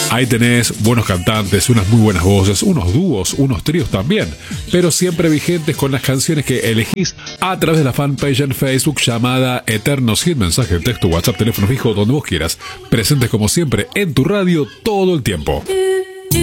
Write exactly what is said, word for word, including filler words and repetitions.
Ahí tenés buenos cantantes, unas muy buenas voces, unos dúos, unos tríos también, pero siempre vigentes con las canciones que elegís a través de la fanpage en Facebook llamada Eternos Hit, mensaje de texto, WhatsApp, teléfono fijo, donde vos quieras, presentes como siempre en tu radio todo el tiempo.